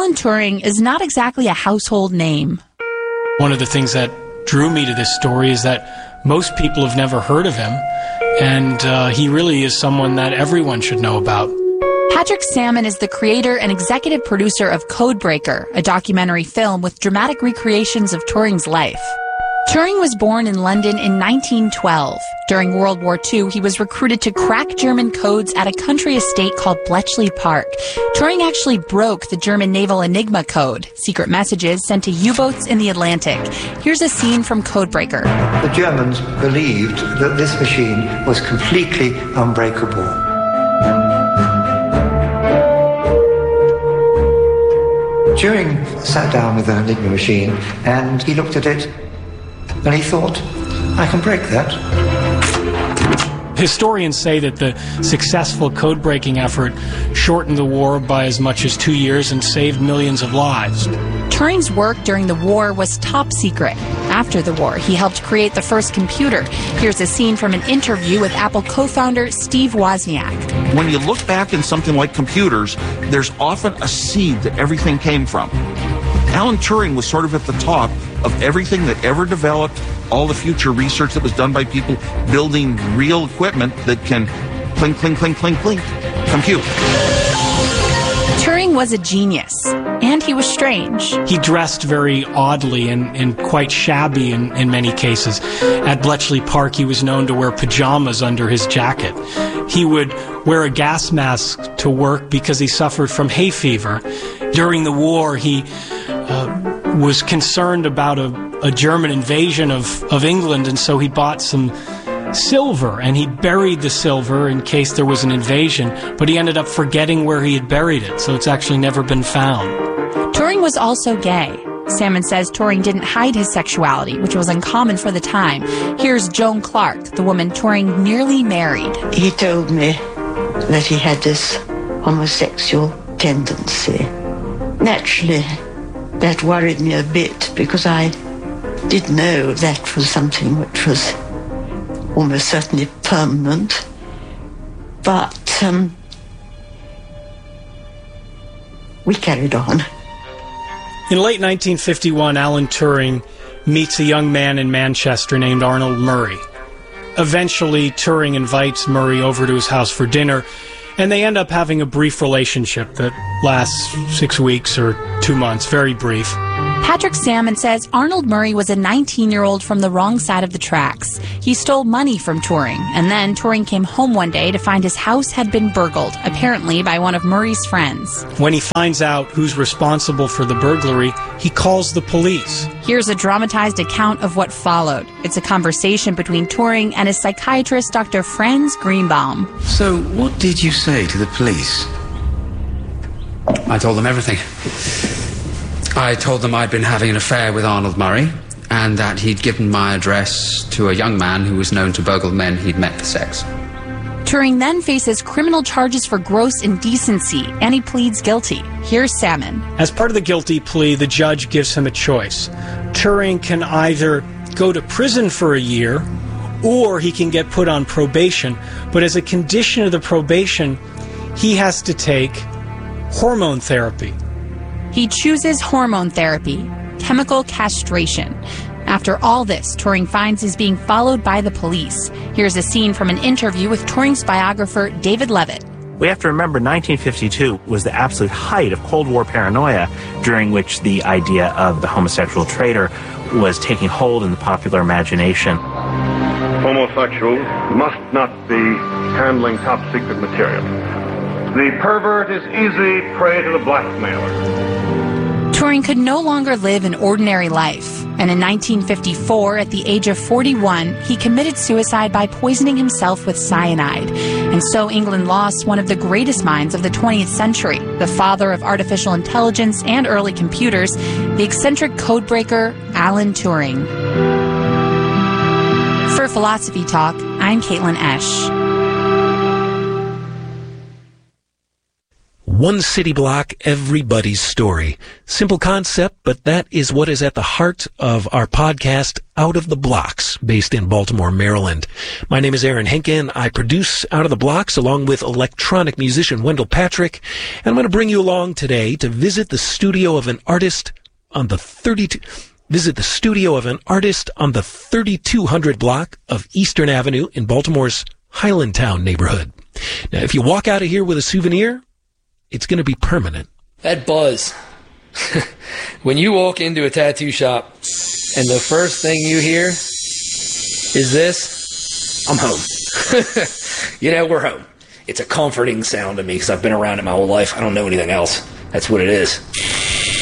Alan Turing is not exactly a household name. One of the things that drew me to this story is that most people have never heard of him, and he really is someone that everyone should know about. Patrick Salmon is the creator and executive producer of Codebreaker, a documentary film with dramatic recreations of Turing's life. Turing was born in London in 1912. During World War II, he was recruited to crack German codes at a country estate called Bletchley Park. Turing actually broke the German naval Enigma code, secret messages sent to U-boats in the Atlantic. Here's a scene from Codebreaker. The Germans believed that this machine was completely unbreakable. Turing sat down with an Enigma machine and he looked at it and he thought, I can break that. Historians say that the successful code-breaking effort shortened the war by as much as 2 years and saved millions of lives. Turing's work during the war was top secret. After the war, he helped create the first computer. Here's a scene from an interview with Apple co-founder Steve Wozniak. When you look back in something like computers, there's often a seed that everything came from. Alan Turing was sort of at the top of everything that ever developed, all the future research that was done by people building real equipment that can clink, clink, clink, clink, clink, compute. Turing was a genius, and he was strange. He dressed very oddly and quite shabby in many cases. At Bletchley Park, he was known to wear pajamas under his jacket. He would wear a gas mask to work because he suffered from hay fever. During the war, he was concerned about a German invasion of England, and so he bought some silver, and he buried the silver in case there was an invasion, but he ended up forgetting where he had buried it, so it's actually never been found. Turing was also gay. Salmon says Turing didn't hide his sexuality, which was uncommon for the time. Here's Joan Clark, the woman Turing nearly married. He told me that he had this homosexual tendency. Naturally, that worried me a bit because I did know that was something which was almost certainly permanent. But we carried on. In late 1951, Alan Turing meets a young man in Manchester named Arnold Murray. Eventually, Turing invites Murray over to his house for dinner, and they end up having a brief relationship that lasts 6 weeks or 2 months, very brief. Patrick Salmon says Arnold Murray was a 19-year-old from the wrong side of the tracks. He stole money from Turing, and then Turing came home one day to find his house had been burgled, apparently by one of Murray's friends. When he finds out who's responsible for the burglary, he calls the police. Here's a dramatized account of what followed. It's a conversation between Turing and his psychiatrist, Dr. Franz Greenbaum. So, what did you say to the police? I told them everything. I told them I'd been having an affair with Arnold Murray and that he'd given my address to a young man who was known to burgle men he'd met for sex. Turing then faces criminal charges for gross indecency, and he pleads guilty. Here's Salmon. As part of the guilty plea, the judge gives him a choice. Turing can either go to prison for a year, or he can get put on probation. But as a condition of the probation, he has to take hormone therapy. He chooses hormone therapy, chemical castration. After all this, Turing finds he's being followed by the police. Here's a scene from an interview with Turing's biographer, David Levitt. We have to remember 1952 was the absolute height of Cold War paranoia, during which the idea of the homosexual traitor was taking hold in the popular imagination. Homosexuals must not be handling top-secret material. The pervert is easy prey to the blackmailer. Turing could no longer live an ordinary life, and in 1954, at the age of 41, he committed suicide by poisoning himself with cyanide. And so England lost one of the greatest minds of the 20th century, the father of artificial intelligence and early computers, the eccentric codebreaker Alan Turing. For Philosophy Talk, I'm Caitlin Esch. One city block, everybody's story. Simple concept, but that is what is at the heart of our podcast, Out of the Blocks, based in Baltimore, Maryland. My name is Aaron Henkin. I produce Out of the Blocks along with electronic musician Wendell Patrick. And I'm going to bring you along today to visit the studio of an artist on the 3200 block of Eastern Avenue in Baltimore's Highlandtown neighborhood. Now, if you walk out of here with a souvenir, it's going to be permanent. That buzz. When you walk into a tattoo shop and the first thing you hear is this, I'm home. We're home. It's a comforting sound to me because I've been around it my whole life. I don't know anything else. That's what it is.